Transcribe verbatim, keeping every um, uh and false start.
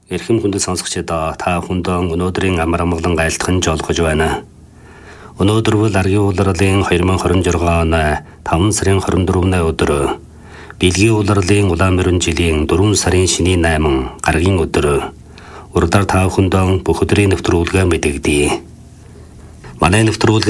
Эрхэм хүндэт сонсогчдоо та бүхэндээ өнөөдрийн амар амгалан айлтган жолгож байна. Өнөөдөр бол аргийн улирлын two thousand twenty-six оны five сарын twenty-fourны өдөр. Бэлгийн улирлын улаан морин жилийн four сарын шний eight гаргийн өдөр. Урдаар та бүхэндээ бүх өдрийн нэвтрүүлгээ мэдэгдэе. Манай нэвтрүүлэг